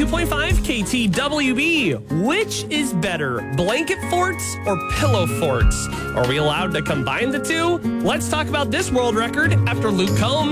92.5 KTWB. Which is better, blanket forts or pillow forts? Are we allowed to combine the two? Let's talk about this world record after Luke Combs.